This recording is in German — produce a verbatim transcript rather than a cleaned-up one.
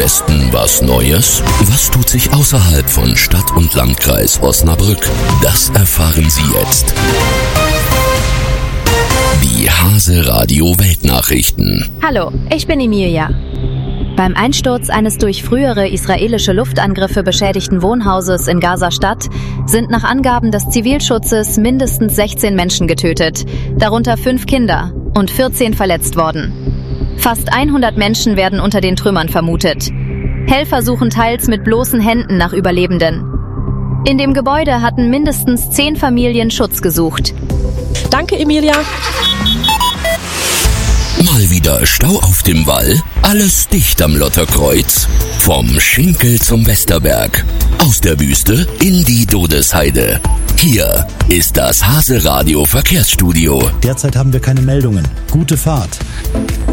Westen was Neues? Was tut sich außerhalb von Stadt und Landkreis Osnabrück? Das erfahren Sie jetzt. Die Hase Radio Weltnachrichten. Hallo, ich bin Emilia. Beim Einsturz eines durch frühere israelische Luftangriffe beschädigten Wohnhauses in Gaza-Stadt sind nach Angaben des Zivilschutzes mindestens sechzehn Menschen getötet, darunter fünf Kinder, und vierzehn verletzt worden. Fast hundert Menschen werden unter den Trümmern vermutet. Helfer suchen teils mit bloßen Händen nach Überlebenden. In dem Gebäude hatten mindestens zehn Familien Schutz gesucht. Danke, Emilia. Mal wieder Stau auf dem Wall? Alles dicht am Lotterkreuz? Vom Schinkel zum Westerberg. Aus der Wüste in die Dodesheide. Hier ist das Hase Radio Verkehrsstudio. Derzeit haben wir keine Meldungen. Gute Fahrt.